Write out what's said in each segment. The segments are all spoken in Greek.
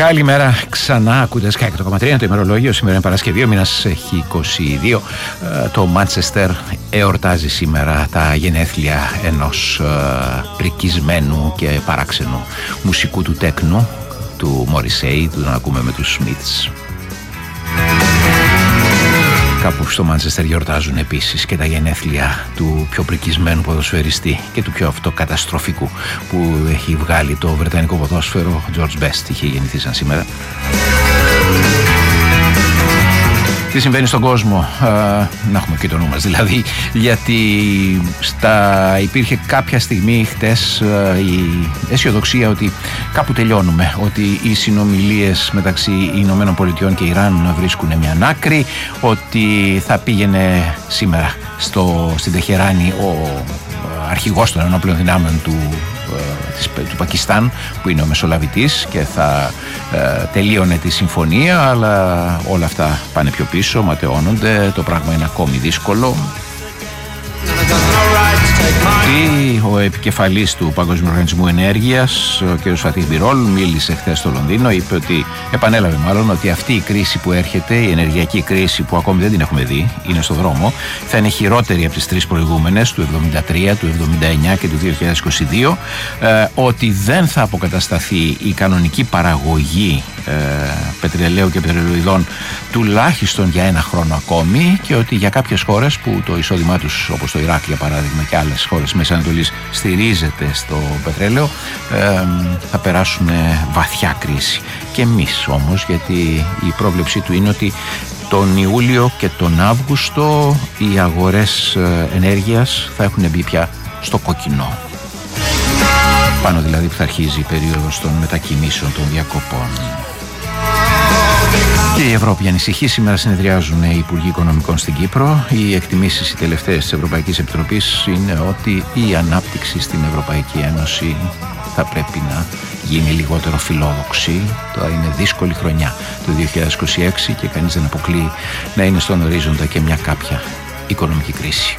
Καλημέρα ξανά, ακούτε Sky 100,3 το ημερολόγιο. Σήμερα είναι Παρασκευή, ο μήνας έχει 22. Το Μάντσεστερ εορτάζει σήμερα τα γενέθλια ενός πρικισμένου και παράξενου μουσικού του τέκνου, του Μωρισέη, του να ακούμε με τους Smiths. Κάπου στο Μάντσεστερ γιορτάζουν επίσης και τα γενέθλια του πιο πρικισμένου ποδοσφαιριστή και του πιο αυτοκαταστροφικού που έχει βγάλει το βρετανικό ποδόσφαιρο. George Best είχε γεννηθεί σαν σήμερα. Τι συμβαίνει στον κόσμο, να έχουμε και το νου μας δηλαδή, γιατί υπήρχε κάποια στιγμή χτες η αισιοδοξία ότι κάπου τελειώνουμε, ότι οι συνομιλίες μεταξύ Ηνωμένων Πολιτειών και Ιράν βρίσκουν μια άκρη, ότι θα πήγαινε σήμερα στην Τεχεράνη ο αρχηγός των ενόπλων δυνάμεων του Πακιστάν, που είναι ο μεσολαβητής, και θα τελείωνε τη συμφωνία, αλλά όλα αυτά πάνε πιο πίσω, ματαιώνονται, το πράγμα είναι ακόμη δύσκολο. Ο επικεφαλής του Παγκόσμιου Οργανισμού Ενέργειας, ο κ. Φατίχ Μπιρόλ, μίλησε χθες στο Λονδίνο, επανέλαβε ότι αυτή η κρίση που έρχεται, η ενεργειακή κρίση που ακόμη δεν την έχουμε δει, είναι στο δρόμο, θα είναι χειρότερη από τις τρεις προηγούμενες, του 1973, του 1979 και του 2022, ότι δεν θα αποκατασταθεί η κανονική παραγωγή πετρελαίου και πετρελαιοειδών τουλάχιστον για ένα χρόνο ακόμη, και ότι για κάποιες χώρες που το εισόδημά τους, όπως το Ιράκ για παράδειγμα και άλλες χώρες Μέσης Ανατολής, στηρίζεται στο πετρέλαιο, θα περάσουν βαθιά κρίση. Και εμείς όμως, γιατί η πρόβλεψή του είναι ότι τον Ιούλιο και τον Αύγουστο οι αγορές ενέργειας θα έχουν μπει πια στο κόκκινο. Πάνω δηλαδή που θα αρχίζει η περίοδος των μετακινήσεων, των διακοπών. Και η Ευρώπη ανησυχεί. Σήμερα συνεδριάζουν οι Υπουργοί Οικονομικών στην Κύπρο. Οι εκτιμήσεις οι τελευταίες της Ευρωπαϊκής Επιτροπής είναι ότι η ανάπτυξη στην Ευρωπαϊκή Ένωση θα πρέπει να γίνει λιγότερο φιλόδοξη. Θα είναι δύσκολη χρονιά το 2026 και κανείς δεν αποκλείει να είναι στον ορίζοντα και μια κάποια οικονομική κρίση.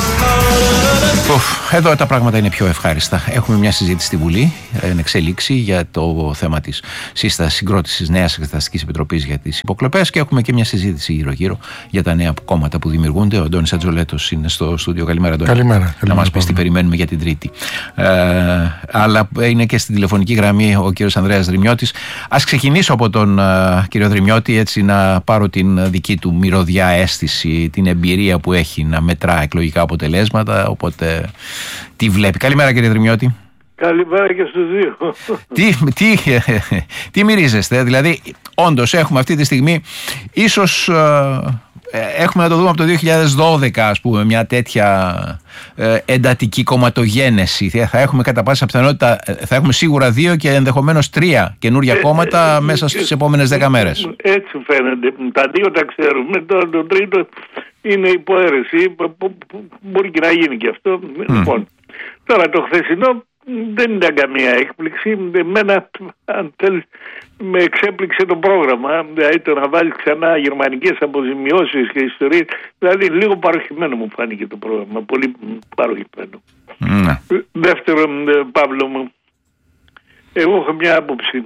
Εδώ τα πράγματα είναι πιο ευχάριστα. Έχουμε μια συζήτηση στη Βουλή εν εξελίξη για το θέμα της συγκρότησης νέας Εξεταστικής Επιτροπής για τις υποκλοπές, και έχουμε και μια συζήτηση γύρω-γύρω για τα νέα κόμματα που δημιουργούνται. Ο Αντώνης Ατζολέτος είναι στο στούντιο. Καλημέρα, Αντώνη. Καλημέρα. Να μας πεις τι περιμένουμε για την Τρίτη. Αλλά είναι και στην τηλεφωνική γραμμή ο κύριος Ανδρέας Δρυμιώτης. Ας ξεκινήσω από τον κύριο Δρυμιώτη, έτσι να πάρω την δική του μυρωδιά αίσθηση, την εμπειρία που έχει να μετρά εκλογικά αποτελέσματα. Οπότε τι βλέπει. Καλημέρα, κύριε Δρυμιώτη. Καλημέρα και στους δύο. Τι μυρίζεστε, δηλαδή όντως έχουμε αυτή τη στιγμή, ίσως έχουμε να το δούμε από το 2012 ας πούμε, μια τέτοια εντατική κομματογένεση. Θα έχουμε κατά πάσα πιθανότητα, θα έχουμε σίγουρα 2 και ενδεχομένως 3 καινούργια κόμματα μέσα στις επόμενες 10 μέρες. Έτσι φαίνεται. Τα 2 τα ξέρουμε, το τρίτο είναι υποαίρεση, μπορεί και να γίνει και αυτό. Λοιπόν, τώρα το χθεσινό δεν ήταν καμία έκπληξη. Εμένα, αν θέλεις, με εξέπληξε το πρόγραμμα. Δηλαδή το να βάλει ξανά γερμανικές αποζημιώσεις και ιστορίες. Δηλαδή λίγο παροχημένο μου φάνηκε το πρόγραμμα. Πολύ παροχημένο. Δεύτερον, Παύλο μου, εγώ έχω μια άποψη.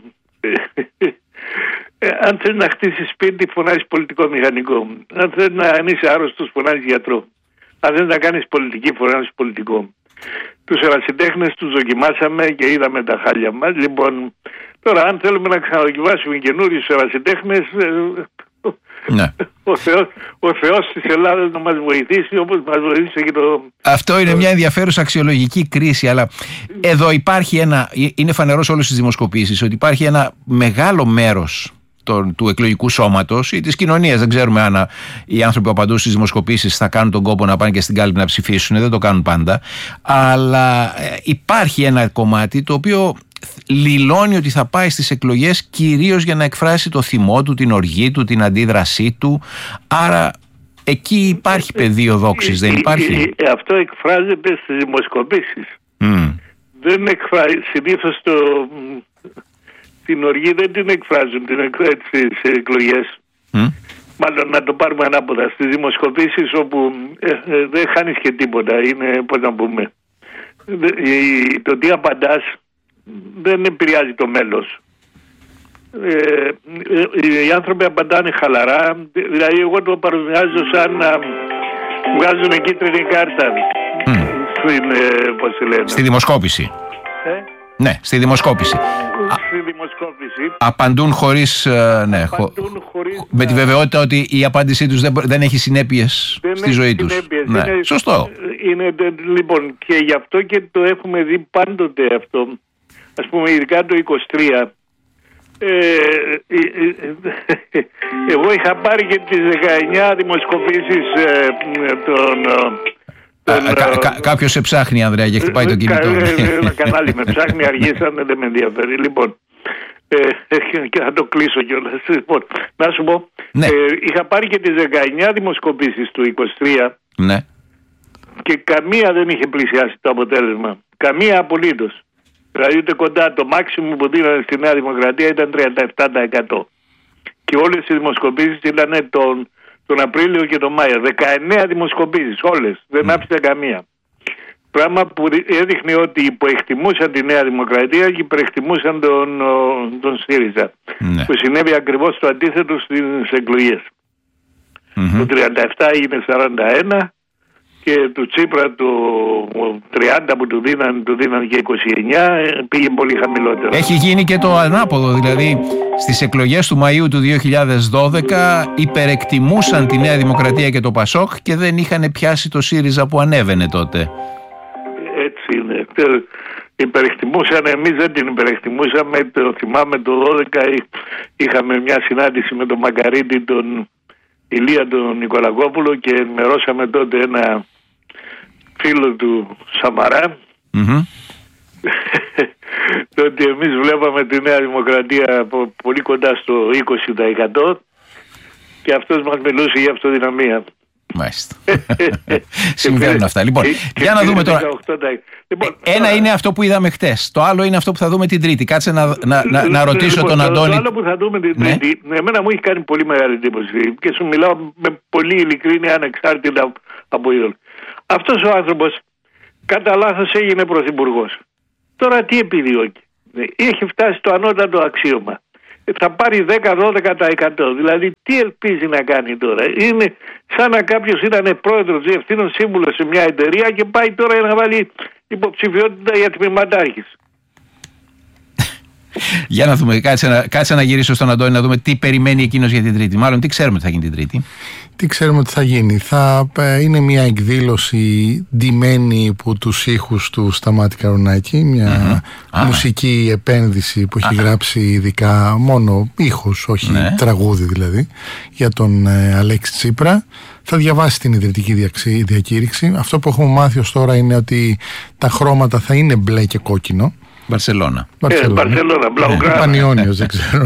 Αν θέλει να χτίσει σπίτι, φωνάζει πολιτικό μηχανικό. Αν θέλει να είσαι άρρωστος, φωνάζει γιατρό. Αν θέλει να κάνεις πολιτική, φωνάζει πολιτικό. Τους ερασιτέχνες τους δοκιμάσαμε και είδαμε τα χάλια μας. Λοιπόν, τώρα αν θέλουμε να ξαναδοκιμάσουμε καινούριους ερασιτέχνες, ναι, ο Θεός της Ελλάδας να μας βοηθήσει, όπως μας βοήθησε και το... Αυτό είναι μια ενδιαφέρουσα αξιολογική κρίση, αλλά εδώ υπάρχει είναι φανερό σε όλες τις δημοσκοπήσεις ότι υπάρχει ένα μεγάλο μέρος του εκλογικού σώματος ή της κοινωνίας. Δεν ξέρουμε αν οι άνθρωποι που απαντούν στις δημοσκοπήσεις θα κάνουν τον κόπο να πάνε και στην κάλπη να ψηφίσουν. Δεν το κάνουν πάντα. Αλλά υπάρχει ένα κομμάτι το οποίο λυλώνει ότι θα πάει στις εκλογές κυρίως για να εκφράσει το θυμό του, την οργή του, την αντίδρασή του. Άρα εκεί υπάρχει πεδίο δόξης, δεν υπάρχει? Αυτό εκφράζεται στις δημοσκοπήσεις. Δεν εκφράζει συνήθως την οργή, δεν την εκφράζουν στις εκλογές. Μάλλον να το πάρουμε ανάποδα. Στις δημοσκοπήσεις όπου δεν χάνεις και τίποτα. Είναι, πώς να πούμε, το τι απαντάς δεν επηρεάζει το μέλος. οι άνθρωποι απαντάνε χαλαρά. Δηλαδή εγώ το παρουσιάζω σαν να βγάζουν κίτρινη κάρτα στη δημοσκόπηση. Ναι, στη δημοσκόπηση. Απαντούν χωρίς, με τη βεβαιότητα ότι η απάντησή τους δεν έχει συνέπειες στη ζωή τους. Ναι. Σωστό. Λοιπόν, και γι' αυτό και το έχουμε δει πάντοτε αυτό. Ας πούμε, ειδικά το 23. Εγώ είχα πάρει και τις 19 δημοσκοπήσεις κάποιος σε ψάχνει, Ανδρέα, και χτυπάει το κινητό. Ένα κανάλι με ψάχνει, αργήσανε, δεν με ενδιαφέρει. Λοιπόν, και θα το κλείσω κιόλας. Λοιπόν, να σου πω, είχα πάρει και τις 19 δημοσκοπήσεις του 23. Ναι. Και καμία δεν είχε πλησιάσει το αποτέλεσμα. Καμία απολύτως. Δηλαδή ούτε κοντά. Το μάξιμο που δίνανε στη Νέα Δημοκρατία ήταν 37%. Και όλες οι δημοσκοπήσεις ήταν τον Απρίλιο και τον Μάιο. 19 δημοσκοπήσεις, όλες. Δεν άφησε καμία. Πράγμα που έδειχνε ότι υποεκτιμούσαν τη Νέα Δημοκρατία και υπερεκτιμούσαν τον ΣΥΡΙΖΑ. Ναι. Που συνέβη ακριβώς το αντίθετο στις εκλογές. Το 37 έγινε 41 και του Τσίπρα το 30 που του δίναν και 29 πήγε πολύ χαμηλότερο. Έχει γίνει και το ανάποδο, δηλαδή στις εκλογές του Μαΐου του 2012 υπερεκτιμούσαν τη Νέα Δημοκρατία και το ΠΑΣΟΚ και δεν είχαν πιάσει το ΣΥΡΙΖΑ που ανέβαινε τότε. Έτσι είναι. Υπερεκτιμούσαν, εμείς δεν την υπερεκτιμούσαμε. Το θυμάμαι το 12 είχαμε μια συνάντηση με τον Μακαρίτη, τον Ηλία τον Νικολακόπουλο, και ενημερώσαμε τότε ένα φίλο του Σαμαρά ότι εμείς βλέπαμε τη Νέα Δημοκρατία πολύ κοντά στο 20% και αυτός μας μιλούσε για αυτοδυναμία. Μάλιστα. Συμβαίνουν αυτά. Λοιπόν, για να δούμε τώρα. Ένα είναι αυτό που είδαμε χτες. Το άλλο είναι αυτό που θα δούμε την Τρίτη. Κάτσε να ρωτήσω τον Αντώνη. Το άλλο που θα δούμε την Τρίτη, εμένα μου έχει κάνει πολύ μεγάλη εντύπωση και σου μιλάω με πολύ ειλικρίνεια, ανεξάρτητα από είδωλο. Αυτός ο άνθρωπος κατά λάθος έγινε πρωθυπουργός. Τώρα τι επιδιώκει? Έχει φτάσει στο ανώτατο αξίωμα. Θα πάρει 10-12%. Δηλαδή τι ελπίζει να κάνει τώρα? Είναι σαν να κάποιος ήταν πρόεδρος, διευθύνων σύμβουλος σε μια εταιρεία και πάει τώρα να βάλει υποψηφιότητα για τμήματάρχης. Για να δούμε, κάτσε να γυρίσω στον Αντώνη να δούμε τι περιμένει εκείνος για την Τρίτη. Μάλλον τι ξέρουμε ότι θα γίνει την Τρίτη. Τι ξέρουμε ότι θα γίνει? Θα είναι μια εκδήλωση ντυμένη από τους ήχους του Σταμάτη Καρονάκη, μια μουσική επένδυση που έχει γράψει ειδικά, μόνο ήχους, όχι τραγούδι δηλαδή, για τον Αλέξη Τσίπρα. Θα διαβάσει την ιδρυτική διακήρυξη. Αυτό που έχουμε μάθει ως τώρα είναι ότι τα χρώματα θα είναι μπλε και κόκκινο. Μπαρσελόνα. Πανιόνιος, δεν ξέρω.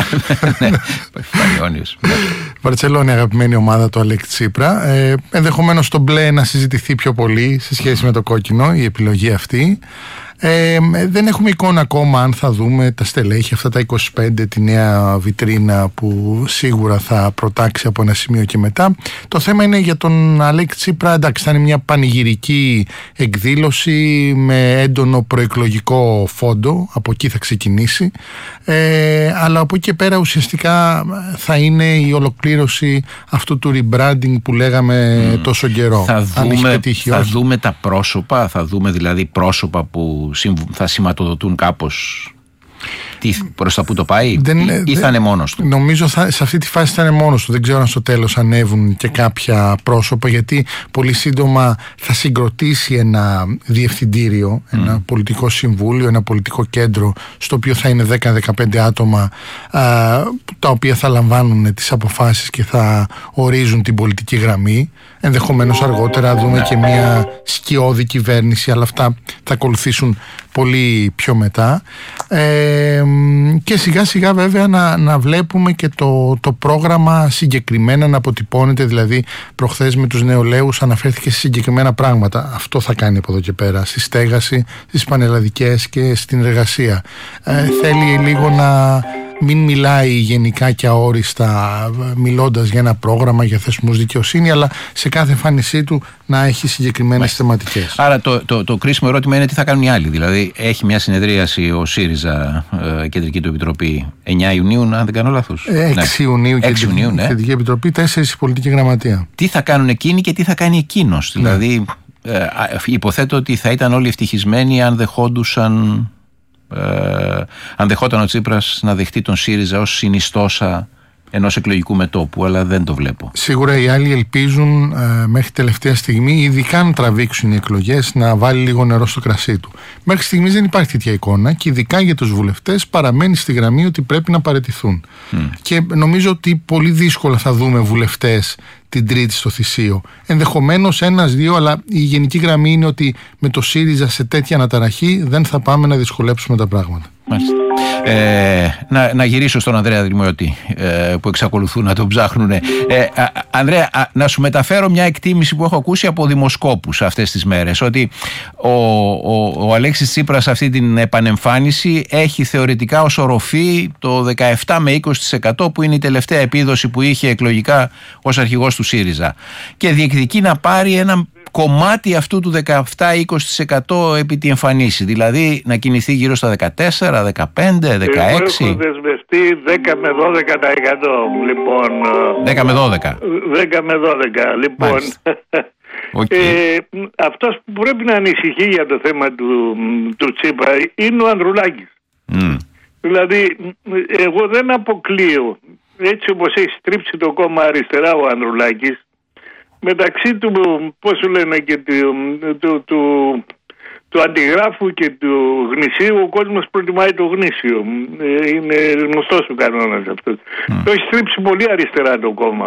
Πανιόνιος. Βαρτσελόνη, αγαπημένη ομάδα του Αλέξη Τσίπρα. Ενδεχομένως το μπλε να συζητηθεί πιο πολύ σε σχέση με το κόκκινο, η επιλογή αυτή. Δεν έχουμε εικόνα ακόμα αν θα δούμε τα στελέχη, αυτά τα 25, τη νέα βιτρίνα που σίγουρα θα προτάξει από ένα σημείο και μετά. Το θέμα είναι για τον Αλέξη Τσίπρα, εντάξει, θα είναι μια πανηγυρική εκδήλωση με έντονο προεκλογικό φόντο, από εκεί θα ξεκινήσει, αλλά από εκεί και πέρα ουσιαστικά θα είναι η ολοκλήρωση αυτού του rebranding που λέγαμε τόσο καιρό. Θα δούμε τα πρόσωπα, θα δούμε δηλαδή πρόσωπα που θα σηματοδοτούν κάπως προς τα που το πάει, ή θα είναι μόνος του? Νομίζω σε αυτή τη φάση θα είναι μόνος του. Δεν ξέρω αν στο τέλος ανέβουν και κάποια πρόσωπα, γιατί πολύ σύντομα θα συγκροτήσει ένα διευθυντήριο, ένα πολιτικό συμβούλιο, ένα πολιτικό κέντρο, στο οποίο θα είναι 10-15 άτομα, τα οποία θα λαμβάνουν τις αποφάσεις και θα ορίζουν την πολιτική γραμμή. Ενδεχομένως αργότερα δούμε και μια σκιώδη κυβέρνηση, αλλά αυτά θα ακολουθήσουν πολύ πιο μετά, και σιγά σιγά βέβαια να βλέπουμε και το πρόγραμμα συγκεκριμένα να αποτυπώνεται. Δηλαδή προχθές με τους νεολαίους αναφέρθηκε σε συγκεκριμένα πράγματα. Αυτό θα κάνει από εδώ και πέρα, στη στέγαση, στις πανελλαδικές και στην εργασία. Θέλει λίγο μην μιλάει γενικά και αόριστα μιλώντας για ένα πρόγραμμα, για θεσμούς δικαιοσύνη, αλλά σε κάθε εμφάνισή του να έχει συγκεκριμένες θεματικές. Άρα το κρίσιμο ερώτημα είναι τι θα κάνουν οι άλλοι. Δηλαδή έχει μια συνεδρίαση ο ΣΥΡΙΖΑ, Κεντρική του Επιτροπή, 9 Ιουνίου, αν δεν κάνω λάθος. 6 Ιουνίου Κεντρική Επιτροπή, 4 η Πολιτική Γραμματεία. Τι θα κάνουν εκείνοι και τι θα κάνει εκείνος. Ναι. Δηλαδή υποθέτω ότι θα ήταν όλοι ευτυχισμένοι αν δεχόταν ο Τσίπρας να δεχτεί τον ΣΥΡΙΖΑ ως συνιστόσα ενός εκλογικού μετώπου, αλλά δεν το βλέπω. Σίγουρα οι άλλοι ελπίζουν μέχρι τελευταία στιγμή, ειδικά αν τραβήξουν οι εκλογές, να βάλει λίγο νερό στο κρασί του. Μέχρι στιγμής δεν υπάρχει τέτοια εικόνα και ειδικά για τους βουλευτές παραμένει στη γραμμή ότι πρέπει να παραιτηθούν. Και νομίζω ότι πολύ δύσκολα θα δούμε βουλευτές την Τρίτη στο Θησίο. Ενδεχομένως 1-2, αλλά η γενική γραμμή είναι ότι με το ΣΥΡΙΖΑ σε τέτοια αναταραχή δεν θα πάμε να δυσκολέψουμε τα πράγματα. Να γυρίσω στον Ανδρέα Δημιώτη που εξακολουθούν να τον ψάχνουν. Ανδρέα, να σου μεταφέρω μια εκτίμηση που έχω ακούσει από δημοσκόπους αυτές τις μέρες, ότι ο Αλέξης Τσίπρας αυτή την επανεμφάνιση έχει θεωρητικά ως οροφή το 17 με 20% που είναι η τελευταία επίδοση που είχε εκλογικά ως αρχηγός του ΣΥΡΙΖΑ, και διεκδικεί να πάρει ένα κομμάτι αυτού του 17-20% επί τη εμφανίση, δηλαδή να κινηθεί γύρω στα 14, 15, 16. Έχω δεσμευτεί 10 με 12%. Λοιπόν, 10 με 12. 10 με 12. Λοιπόν, αυτός που πρέπει να ανησυχεί για το θέμα του Τσίπρα είναι ο Ανδρουλάκης. Δηλαδή, εγώ δεν αποκλείω, έτσι όπως έχει στρίψει το κόμμα αριστερά ο Ανδρουλάκης, μεταξύ του, πώς σου λένε, και του αντιγράφου και του γνησίου, ο κόσμος προτιμάει το γνήσιο. Είναι γνωστός ο κανόνας αυτός. Το έχει στρίψει πολύ αριστερά το κόμμα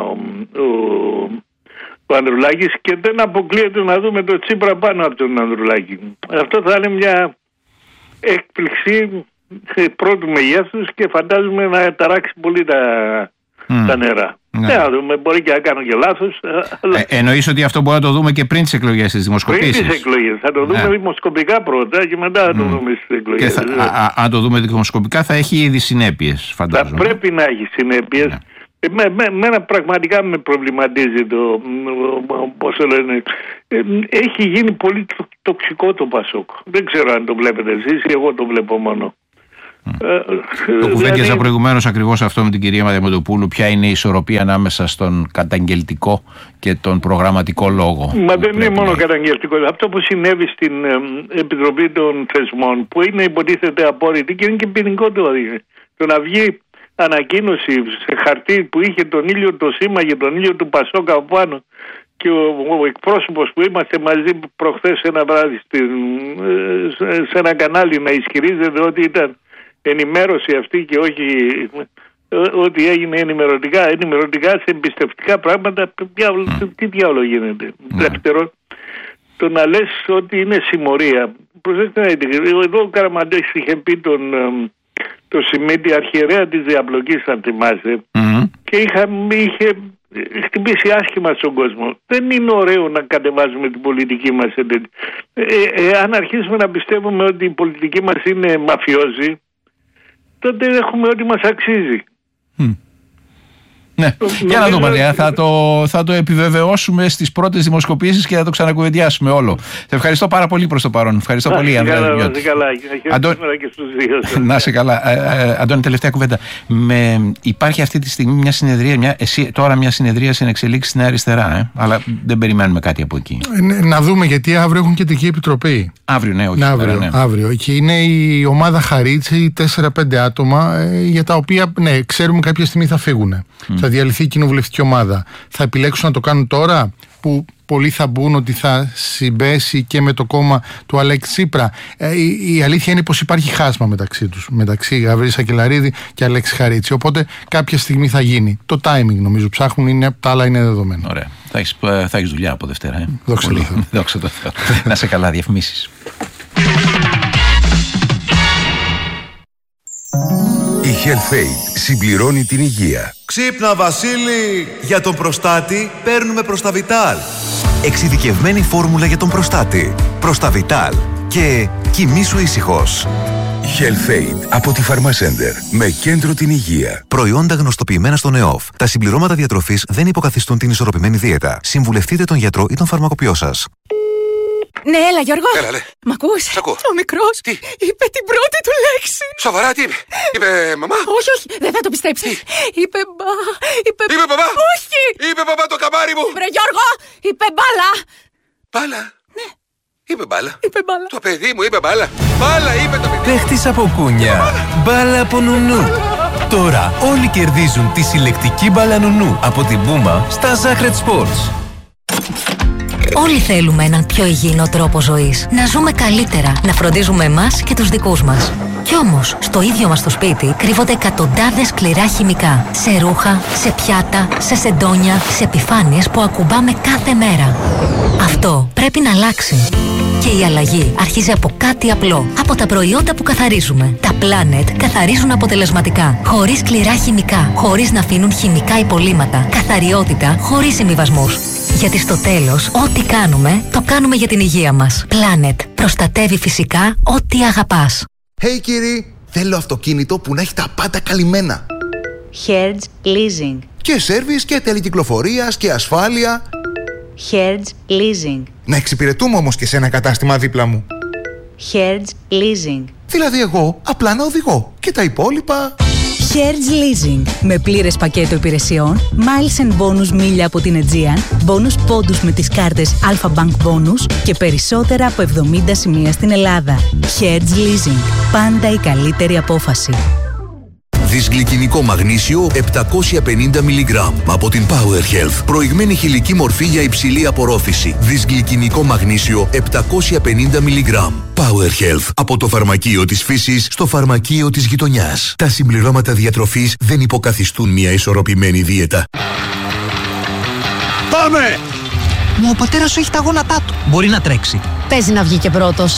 ο Ανδρουλάκης, και δεν αποκλείεται να δούμε το Τσίπρα πάνω από τον Ανδρουλάκη. Αυτό θα είναι μια έκπληξη πρώτου μεγέθους και φαντάζομαι να ταράξει πολύ τα νερά. Ναι, να δούμε, μπορεί και να κάνω και λάθος. Εννοείς ότι αυτό μπορεί να το δούμε και πριν τις εκλογές, τις δημοσκοπήσεις? Πριν τις εκλογές. Θα το δούμε δημοσκοπικά πρώτα και μετά θα το δούμε στις εκλογές. Και αν το δούμε δημοσκοπικά θα έχει ήδη συνέπειες, φαντάζομαι. Θα πρέπει να έχει συνέπειες. Μένα πραγματικά με προβληματίζει πώς το λένε. Έχει γίνει πολύ τοξικό το Πασόκ. Δεν ξέρω αν το βλέπετε εσείς, εγώ το βλέπω μόνο. Το κουβέντιαζα προηγουμένως ακριβώς αυτό με την κυρία Μαδιαμοντοπούλου. Ποια είναι η ισορροπία ανάμεσα στον καταγγελτικό και τον προγραμματικό λόγο? Μα δεν είναι μόνο καταγγελτικό. Αυτό που συνέβη στην Επιτροπή των Θεσμών, που είναι υποτίθεται απόρριτη και είναι και ποινικό το να βγει ανακοίνωση σε χαρτί που είχε τον ήλιο το σήμα για τον ήλιο του Πασόκα από πάνω, και ο εκπρόσωπος που είμαστε μαζί προχθές ένα βράδυ σε ένα κανάλι να ισχυρίζεται ότι ήταν ενημέρωση αυτή και όχι ότι έγινε ενημερωτικά σε εμπιστευτικά πράγματα. Τι διάολο γίνεται? Δεύτερον, το να λες ότι είναι συμμορία. Προσέξτε να δείτε, εδώ ο Καραμαντής είχε πει το Σιμίτη, αρχιερέα της διαπλοκής, αν θυμάσαι, και είχε χτυπήσει άσχημα στον κόσμο. Δεν είναι ωραίο να κατεβάζουμε την πολιτική μας. Αν αρχίσουμε να πιστεύουμε ότι η πολιτική μας είναι μαφιόζη, τότε έχουμε ό,τι μας αξίζει. Ναι, για να δούμε, θα το επιβεβαιώσουμε στις πρώτες δημοσκοπήσεις και θα το ξανακουβεντιάσουμε όλο. Σε ευχαριστώ πάρα πολύ προς το παρόν. Ευχαριστώ πολύ, Ανδρέα Δημιώτη. Να σε καλά. Αντώνη, τελευταία κουβέντα. Υπάρχει αυτή τη στιγμή μια συνεδρία, τώρα μια συνεδρία στην εξελίξη στην αριστερά, αλλά δεν περιμένουμε κάτι από εκεί. Να δούμε, γιατί αύριο έχουν κεντρική επιτροπή. Αύριο, ναι, όχι. Αύριο. Και είναι η ομάδα Χαρίτση, 4-5 άτομα, για τα οποία ξέρουμε κάποια στιγμή θα φύγουν. Θα διαλυθεί η κοινοβουλευτική ομάδα. Θα επιλέξουν να το κάνουν τώρα, που πολλοί θα μπουν ότι θα συμπέσει και με το κόμμα του Αλέξη Τσίπρα. Η αλήθεια είναι πως υπάρχει χάσμα μεταξύ τους, μεταξύ Γαβρίλη Σακελαρίδη και Αλέξη Χαρίτση. Οπότε κάποια στιγμή θα γίνει. Το timing νομίζω ψάχνουν, τα άλλα είναι δεδομένα. Ωραία. Θα έχεις δουλειά από Δευτέρα. Δόξα τω Θεώ. Να σε καλά, διαφημίσεις. Η HealthAid συμπληρώνει την υγεία. Ξύπνα, Βασίλη! Για τον προστάτη παίρνουμε Προσταβιτάλ. Εξειδικευμένη φόρμουλα για τον προστάτη. Προσταβιτάλ. Και κοιμήσου ήσυχος. Health Aid από τη Pharmacenter με κέντρο την υγεία. Προϊόντα γνωστοποιημένα στον ΕΟΦ. Τα συμπληρώματα διατροφής δεν υποκαθιστούν την ισορροπημένη δίαιτα. Συμβουλευτείτε τον γιατρό ή τον φαρμακοποιό σας. Ναι, έλα Γιώργο. Έλα, λέ. Μ' ακούς? Σ' ακούω. Ο μικρός Τι? είπε την πρώτη του λέξη. Σοβαρά, τι είπε? Είπε μαμά? Όχι, όχι, δεν θα το πιστέψεις. Είπε μπα. Είπε μπαμπά? Όχι. Είπε μπαμπά το καμάρι μου. Βρε Γιώργο, είπε μπάλα. Μπάλα? Ναι. Είπε μπάλα. Είπε μπάλα. Το παιδί μου είπε μπάλα. Μπάλα είπε το παιδί. Παίχτης από κούνια. Μπάλα από νουνού. Τώρα όλοι κερδίζουν τη συλλεκτική μπάλα νουνού από την Puma στα Zacred Sports. Όλοι θέλουμε έναν πιο υγιεινό τρόπο ζωής. Να ζούμε καλύτερα, να φροντίζουμε εμάς και τους δικούς μας. Κι όμως, στο ίδιο μας το σπίτι κρύβονται εκατοντάδες σκληρά χημικά. Σε ρούχα, σε πιάτα, σε σεντόνια, σε επιφάνειες που ακουμπάμε κάθε μέρα. Αυτό πρέπει να αλλάξει. Και η αλλαγή αρχίζει από κάτι απλό. Από τα προϊόντα που καθαρίζουμε. Τα Planet καθαρίζουν αποτελεσματικά. Χωρίς σκληρά χημικά. Χωρίς να αφήνουν χημικά υπολείμματα. Καθαριότητα χωρίς συμβιβασμούς. Γιατί στο τέλος, ό,τι κάνουμε, το κάνουμε για την υγεία μας. Planet. Προστατεύει φυσικά ό,τι αγαπάς. Hey κύριοι, θέλω αυτοκίνητο που να έχει τα πάντα καλυμμένα. Hertz Leasing. Και σέρβις και τελεκυκλοφορίας και ασφάλεια. Hertz Leasing. Να εξυπηρετούμε όμως και σε ένα κατάστημα δίπλα μου. Hertz Leasing. Δηλαδή εγώ απλά να οδηγώ και τα υπόλοιπα... Hertz Leasing. Με πλήρες πακέτο υπηρεσιών, miles and bonus μίλια από την Aegean, bonus πόντους με τις κάρτες Alpha Bank Bonus και περισσότερα από 70 σημεία στην Ελλάδα. Hertz Leasing. Πάντα η καλύτερη απόφαση. Δυσγλυκινικό μαγνήσιο 750 mg από την Power Health. Προηγμένη χηλική μορφή για υψηλή απορρόφηση. Δυσγλυκινικό μαγνήσιο 750 mg. Power Health. Από το φαρμακείο της φύσης στο φαρμακείο της γειτονιάς. Τα συμπληρώματα διατροφής δεν υποκαθιστούν μια ισορροπημένη δίαιτα. Πάμε! Μα ο πατέρας σου έχει τα γόνατά του. Μπορεί να τρέξει. Παίζει να βγει και πρώτος.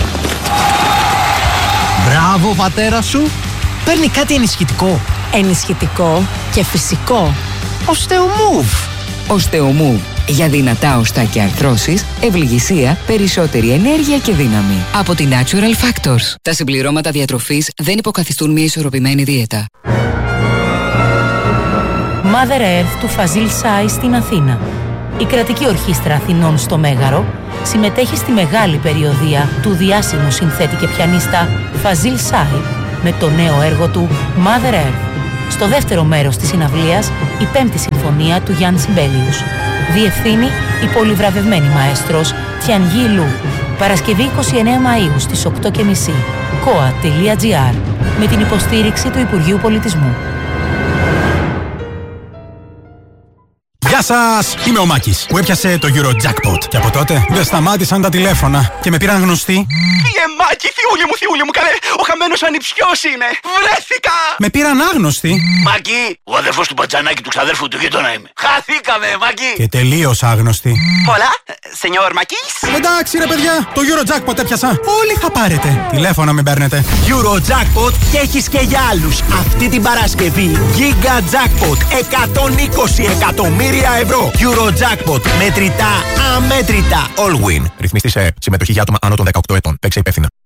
Μπράβο, πατέρα σου. Παίρνει κάτι ενισχυτικό. Ενισχυτικό και φυσικό. Οστεομούβ. Οστεομούβ. Για δυνατά οστά και αρθρώσεις, ευληγησία, περισσότερη ενέργεια και δύναμη. Από την Natural Factors. Τα συμπληρώματα διατροφής δεν υποκαθιστούν μια ισορροπημένη δίαιτα. Mother Earth του Φαζίλ Σάι στην Αθήνα. Η κρατική ορχήστρα Αθηνών στο Μέγαρο συμμετέχει στη μεγάλη περιοδεία του διάσημου συνθέτη και πιανίστα Φαζίλ Σάι με το νέο έργο του Mother Earth. Στο δεύτερο μέρος της συναυλίας, η πέμπτη συμφωνία του Γιάννη Σιμπέλιους. Διευθύνει η πολυβραβευμένη μαέστρος Τιανγί Λου. Παρασκευή 29 Μαΐου στις 8.30. koa.gr με την υποστήριξη του Υπουργείου Πολιτισμού. Γεια σας! Είμαι ο Μάκης που έπιασε το Eurojackpot και από τότε δεν σταμάτησαν τα τηλέφωνα και με πήραν γνωστοί. Μάκη, θειούλη μου, καλέ! Ο χαμένος ανιψιός είναι! Βρέθηκα! Με πήραν άγνωστοι. Μάκη, ο αδερφός του Πατζανάκη του ξαδέρφου του γείτονα είμαι. Χαθήκαμε, Μάκη! Και τελείως άγνωστοι. Πολλά, σενιόρ Μάκης! Εντάξει ρε παιδιά, το Eurojackpot έπιασα. Όλοι θα πάρετε. Τηλέφωνα μην παίρνετε. Eurojackpot και έχεις και για άλλους. Αυτή την Παρασκευή, Giga Jackpot 120 εκατομμύρια ευρώ. Eurojackpot, μετρητά, αμέτρητα. All win. Ρυθμιστή σε συμμετοχή για άτομα άνω των 18 ετών. Παίξε υπεύθυνα.